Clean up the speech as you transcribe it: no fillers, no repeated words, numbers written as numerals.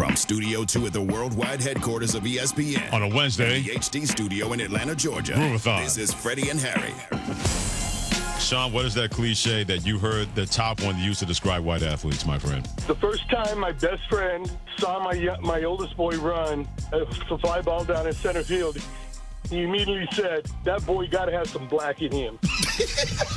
From Studio 2 at the worldwide headquarters of ESPN. On a Wednesday. The HD studio in Atlanta, Georgia. Groovathon. This is Freddie and Harry. Sean, what is that cliche that you heard the top one used to describe white athletes, my friend? The first time my best friend saw my oldest boy run a fly ball down in center field, he immediately said, that boy got to have some black in him.